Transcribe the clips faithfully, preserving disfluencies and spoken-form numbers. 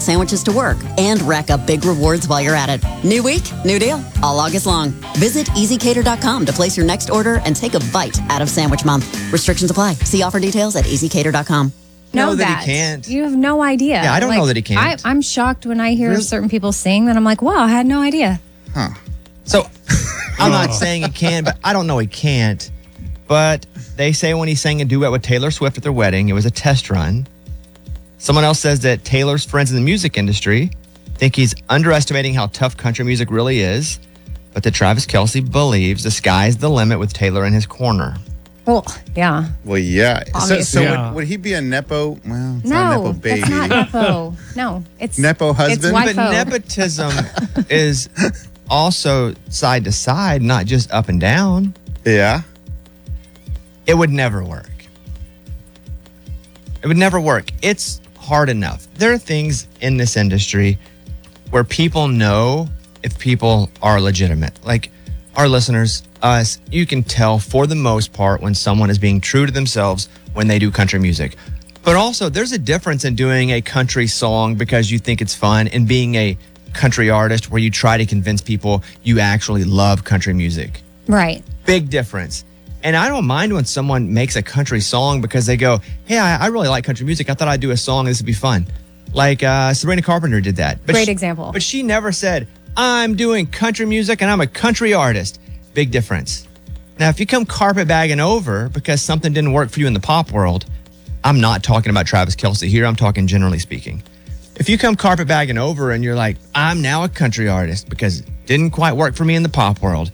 sandwiches to work and rack up big rewards while you're at it. New week, new deal, all August long. Visit easy cater dot com to place your next order and take a bite out of Sandwich Month. Restrictions apply. See offer details at easy cater dot com. Know know that, that he can't. You have no idea. Yeah, I don't like, know that he can't. I, I'm shocked when I hear Really? certain people sing that I'm like, wow, I had no idea. Huh. So I'm not saying he can, but I don't know he can't. But they say when he sang a duet with Taylor Swift at their wedding, it was a test run. Someone else says that Taylor's friends in the music industry think he's underestimating how tough country music really is, but that Travis Kelce believes the sky's the limit with Taylor in his corner. Well, yeah. Well, yeah. So, Obviously. so Yeah. Would, would he be a Nepo? Well, it's not No, Nepo baby. that's not Nepo. No, it's Nepo It's husband? But wifo. nepotism is also side to side, not just up and down. Yeah. It would never work. It would never work. It's hard enough. There are things in this industry where people know if people are legitimate. Like our listeners, us, you can tell for the most part when someone is being true to themselves when they do country music. But also, there's a difference in doing a country song because you think it's fun and being a country artist where you try to convince people you actually love country music. right. Big difference. And I don't mind when someone makes a country song because they go, hey, I, I really like country music. I thought I'd do a song. This would be fun. Like uh, Sabrina Carpenter did that. But Great she- example. But she never said, I'm doing country music and I'm a country artist. Big difference. Now, if you come carpetbagging over because something didn't work for you in the pop world, I'm not talking about Travis Kelce here. I'm talking generally speaking. If you come carpetbagging over and you're like, I'm now a country artist because it didn't quite work for me in the pop world,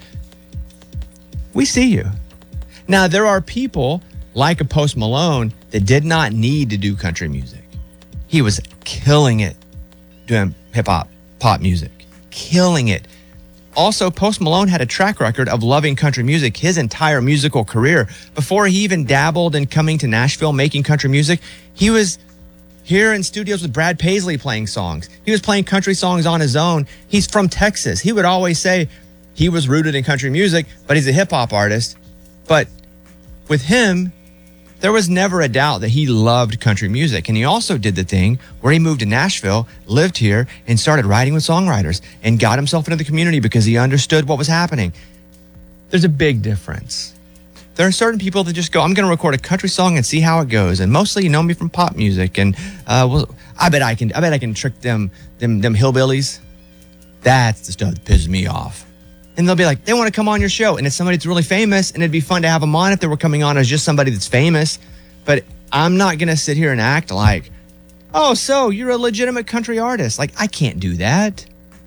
we see you. Now, there are people like a Post Malone that did not need to do country music. He was killing it doing hip hop, pop music, killing it. Also, Post Malone had a track record of loving country music his entire musical career. Before he even dabbled in coming to Nashville making country music, he was here in studios with Brad Paisley playing songs. He was playing country songs on his own. He's from Texas. He would always say he was rooted in country music, but he's a hip hop artist. But with him, there was never a doubt that he loved country music. And he also did the thing where he moved to Nashville, lived here, and started writing with songwriters and got himself into the community because he understood what was happening. There's a big difference. There are certain people that just go, I'm going to record a country song and see how it goes. And mostly you know me from pop music. And uh, well, I bet I can I bet I can trick them, them, them hillbillies. That's the stuff that pisses me off. And they'll be like, they want to come on your show. And it's somebody that's really famous. And it'd be fun to have them on if they were coming on as just somebody that's famous. But I'm not going to sit here and act like, oh, so you're a legitimate country artist. Like, I can't do that.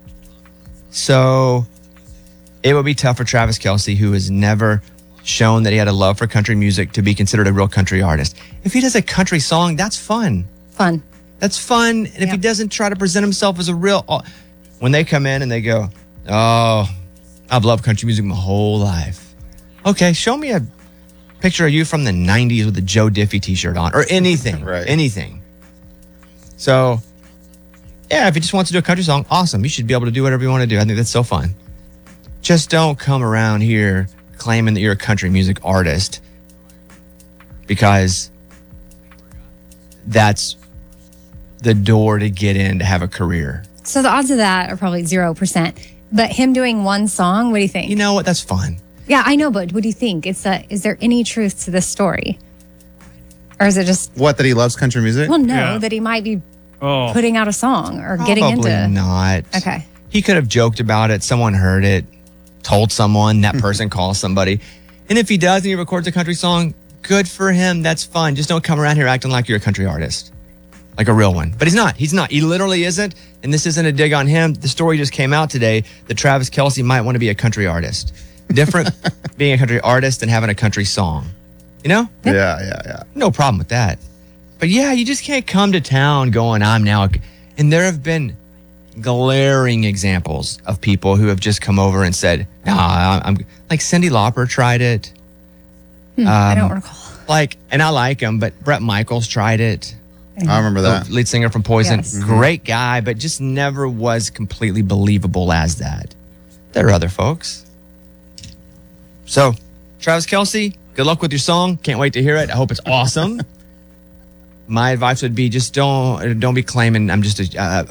So it would be tough for Travis Kelce, who has never shown that he had a love for country music, to be considered a real country artist. If he does a country song, that's fun. Fun. That's fun. And if Yeah. he doesn't try to present himself as a real, when they come in and they go, oh, I've loved country music my whole life. Okay, show me a picture of you from the nineties with a Joe Diffie t-shirt on or anything, Right. anything. So, yeah, if he just wants to do a country song, awesome. You should be able to do whatever you want to do. I think that's so fun. Just don't come around here claiming that you're a country music artist because that's the door to get in to have a career. So the odds of that are probably zero percent. But him doing one song, what do you think? You know what? That's fun. Yeah, I know, but what do you think? It's a, is there any truth to this story? Or is it just, What, that he loves country music? well, no, Yeah. that he might be Oh, putting out a song or getting Probably into. not. Okay. He could have joked about it. Someone heard it, told someone, that person calls somebody. And if he does and he records a country song, good for him. That's fun. Just don't come around here acting like you're a country artist. Like a real one. But he's not. He's not. He literally isn't. And this isn't a dig on him. The story just came out today that Travis Kelce might want to be a country artist. Different being a country artist than having a country song. You know? Yeah, yeah, yeah. No problem with that. But yeah, you just can't come to town going, I'm now. A, and there have been glaring examples of people who have just come over and said, nah, I'm like Cyndi Lauper tried it. Hmm, I don't Um, recall. Like, and I like him, but Bret Michaels tried it. I remember that. The lead singer from Poison. Yes. Mhm. Great guy, but just never was completely believable as that. There are other folks. So, Travis Kelce, good luck with your song. Can't wait to hear it. I hope it's awesome. My advice would be just don't don't be claiming I'm just a uh,